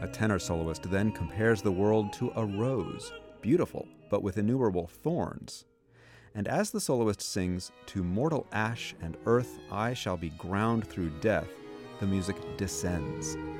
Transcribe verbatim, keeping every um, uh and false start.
A tenor soloist then compares the world to a rose, beautiful, but with innumerable thorns. And as the soloist sings, "To mortal ash and earth I shall be ground through death," the music descends,